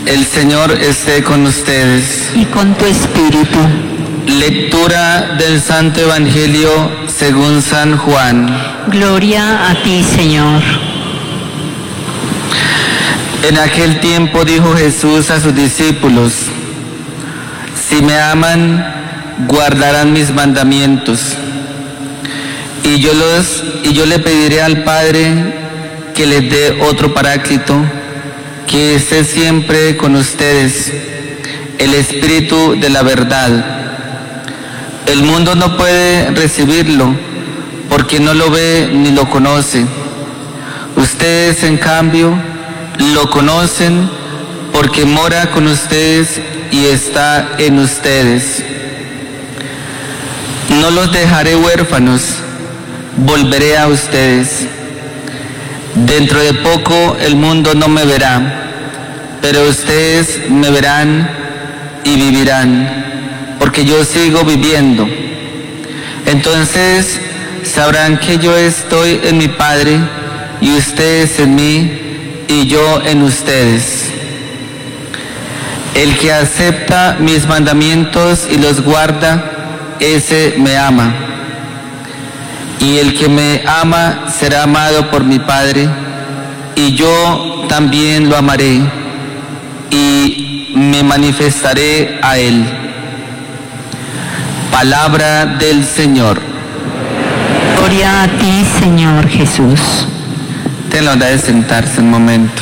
El Señor esté con ustedes. Y con tu espíritu. Lectura del Santo Evangelio según San Juan. Gloria a ti, Señor. En aquel tiempo dijo Jesús a sus discípulos: si me aman, guardarán mis mandamientos. Y yo le pediré al Padre que les dé otro Paráclito, que esté siempre con ustedes, el Espíritu de la verdad. El mundo no puede recibirlo, porque no lo ve ni lo conoce. Ustedes, en cambio, lo conocen, porque mora con ustedes y está en ustedes. No los dejaré huérfanos, volveré a ustedes. Dentro de poco el mundo no me verá, pero ustedes me verán y vivirán, porque yo sigo viviendo. Entonces sabrán que yo estoy en mi Padre, y ustedes en mí, y yo en ustedes. El que acepta mis mandamientos y los guarda, ese me ama. Y el que me ama será amado por mi Padre, y yo también lo amaré, y me manifestaré a él. Palabra del Señor. Gloria a ti, Señor Jesús. Ten la bondad de sentarse un momento.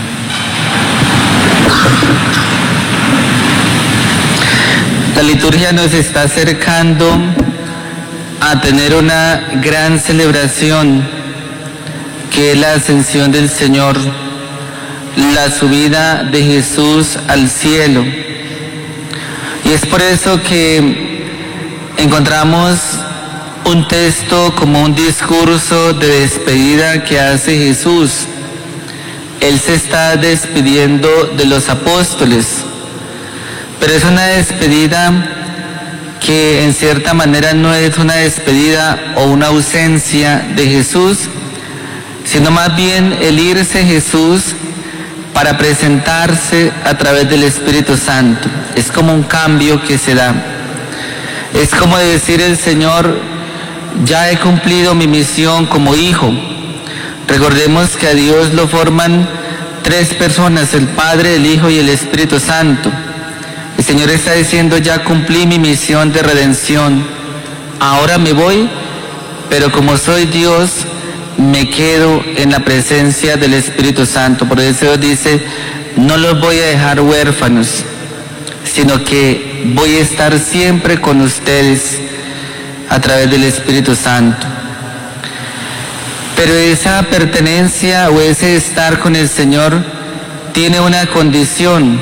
La liturgia nos está acercando a tener una gran celebración, que es la ascensión del Señor, la subida de Jesús al cielo. Y es por eso que encontramos un texto como un discurso de despedida que hace Jesús. Él se está despidiendo de los apóstoles, pero es una despedida que en cierta manera no es una despedida o una ausencia de Jesús, sino más bien el irse Jesús para presentarse a través del Espíritu Santo. Es como un cambio que se da. Es como decir el Señor: ya he cumplido mi misión como hijo. Recordemos que a Dios lo forman tres personas: el Padre, el Hijo y el Espíritu Santo. El Señor está diciendo: ya cumplí mi misión de redención, ahora me voy, pero como soy Dios, me quedo en la presencia del Espíritu Santo. Por eso dice: no los voy a dejar huérfanos, sino que voy a estar siempre con ustedes a través del Espíritu Santo. Pero esa pertenencia o ese estar con el Señor tiene una condición,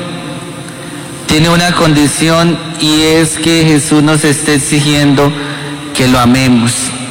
y es que Jesús nos está exigiendo que lo amemos.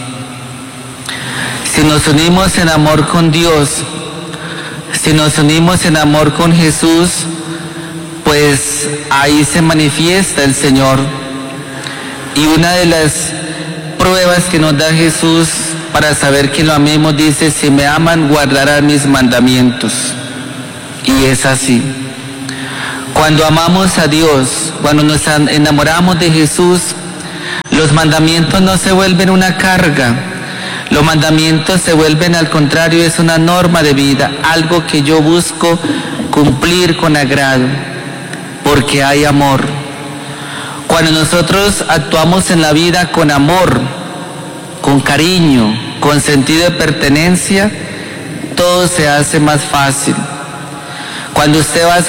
Si nos unimos en amor con Dios, si nos unimos en amor con Jesús, pues ahí se manifiesta el Señor. Y una de las pruebas que nos da Jesús para saber que lo amemos, dice: si me aman, guardarán mis mandamientos. Y es así. Cuando amamos a Dios, cuando nos enamoramos de Jesús, los mandamientos no se vuelven una carga. Los mandamientos se vuelven, al contrario, es una norma de vida, algo que yo busco cumplir con agrado, porque hay amor. Cuando nosotros actuamos en la vida con amor, con cariño, con sentido de pertenencia, todo se hace más fácil. Cuando usted va a